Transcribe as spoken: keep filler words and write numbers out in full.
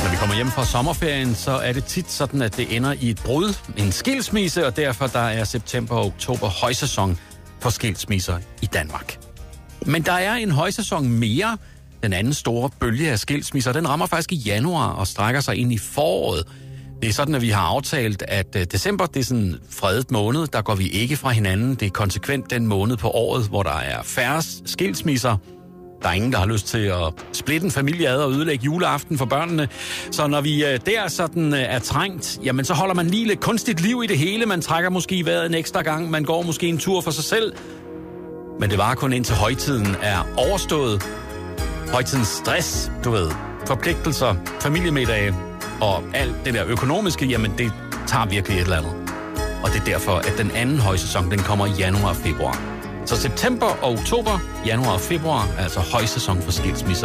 Når vi kommer hjem fra sommerferien, så er det tit sådan, at det ender i et brud, en skilsmisse, og derfor der er september og oktober højsæson for skilsmisser i Danmark. Men der er en højsæson mere. Den anden store bølge af skilsmisser, den rammer faktisk i januar og strækker sig ind i foråret. Det er sådan, at vi har aftalt, at december, det er sådan en fredet måned. Der går vi ikke fra hinanden. Det er konsekvent den måned på året, hvor der er færre skilsmisser. Der er ingen, der har lyst til at splitte en familie ad og ødelægge juleaften for børnene. Så når vi der sådan er trængt, jamen så holder man lige lidt kunstigt liv i det hele. Man trækker måske vejret en ekstra gang. Man går måske en tur for sig selv. Men det varer kun indtil højtiden er overstået. Højtidens stress, du ved, forpligtelser, familiemiddage og alt det der økonomiske, jamen det tager virkelig et eller andet. Og det er derfor, at den anden højsæson, den kommer i januar og februar. Så september og oktober, januar og februar er altså højsæson for skilsmisser